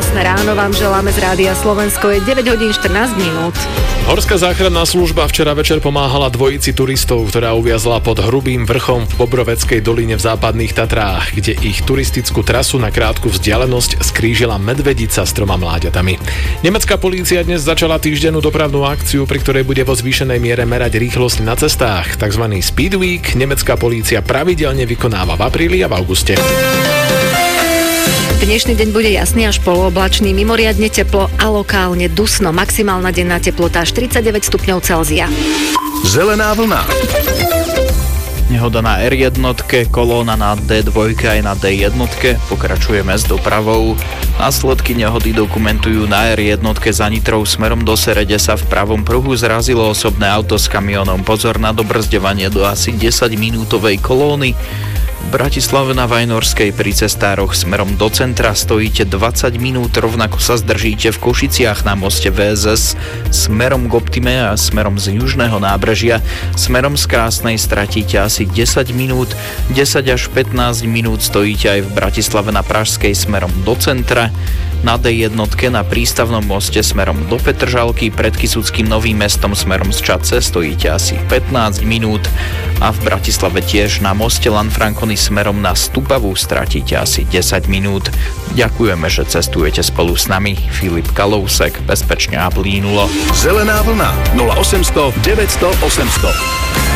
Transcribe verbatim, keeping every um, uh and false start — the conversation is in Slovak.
Krásne ráno vám želáme z Rádia Slovensko. Je deväť hodín štrnásť minút. Horská záchranná služba včera večer pomáhala dvojici turistov, ktorá uviazla pod Hrubým vrchom v Bobroveckej doline v západných Tatrách, kde ich turistickú trasu na krátku vzdialenosť skrížila medvedica s troma mláďatami. Nemecká polícia dnes začala týždennú dopravnú akciu, pri ktorej bude vo zvýšenej miere merať rýchlosť na cestách. Takzvaný Speed Week nemecká polícia pravidelne vykonáva v apríli a v auguste. Dnešný deň bude jasný až polooblačný, mimoriadne teplo a lokálne dusno. Maximálna denná teplota až tridsaťdeväť stupňov Celzia. Zelená vlna. Nehoda na er jedna, kolóna na dé dva aj na dé jedna, pokračujeme s dopravou. Následky nehody dokumentujú na er jedna za Nitrou smerom do Serede sa v pravom pruhu zrazilo osobné auto s kamionom. Pozor na dobrzdevanie do asi desaťminútovej kolóny. V Bratislave na Vajnorskej pri cestároch smerom do centra stojíte dvadsať minút, rovnako sa zdržíte v Košiciach na moste vé es es smerom k Optime a smerom z južného nábrežia. Smerom z Krásnej stratíte asi desať minút, desať až pätnásť minút stojíte aj v Bratislave na Pražskej smerom do centra. Na dé jedna na prístavnom moste smerom do Petržalky pred Kysuckým Novým Mestom smerom z Čadce stojíte asi pätnásť minút a v Bratislave tiež na moste Lanfranconi smerom na Stupavu stratíte asi desať minút. Ďakujeme, že cestujete spolu s nami. Filip Kalousek, bezpečne a plínulo. Zelená vlna nula osemsto deväťsto osemsto.